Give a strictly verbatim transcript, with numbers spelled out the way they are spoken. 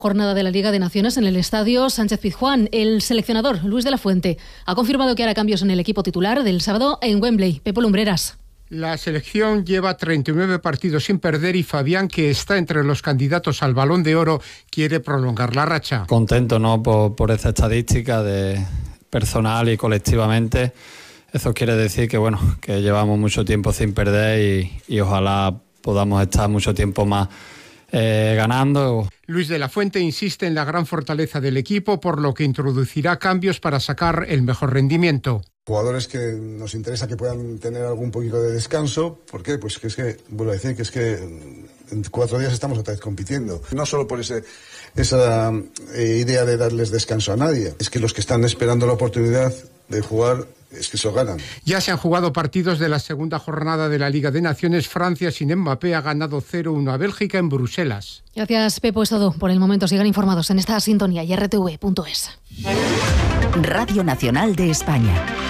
Jornada de la Liga de Naciones en el Estadio Sánchez-Pizjuán. El seleccionador, Luis de la Fuente, ha confirmado que hará cambios en el equipo titular del sábado en Wembley. Pepo Lumbreras. La selección lleva treinta y nueve partidos sin perder y Fabián, que está entre los candidatos al Balón de Oro, quiere prolongar la racha. Contento, ¿no?, por, por esta estadística de personal y colectivamente. Eso quiere decir que, bueno, que llevamos mucho tiempo sin perder y, y ojalá podamos estar mucho tiempo más Eh, ganando. Luis de la Fuente insiste en la gran fortaleza del equipo, por lo que introducirá cambios para sacar el mejor rendimiento. Jugadores que nos interesa que puedan tener algún poquito de descanso. ¿Por qué? Pues que es que, vuelvo a decir, que es que en cuatro días estamos otra vez compitiendo. No solo por ese, esa eh, idea de darles descanso a nadie, es que los que están esperando la oportunidad de jugar, es que eso ganan. Ya se han jugado partidos de la segunda jornada de la Liga de Naciones. Francia sin Mbappé ha ganado cero uno a Bélgica en Bruselas. Gracias, Pepo. Es todo por el momento. Sigan informados en esta sintonía y R T V punto es. Radio Nacional de España.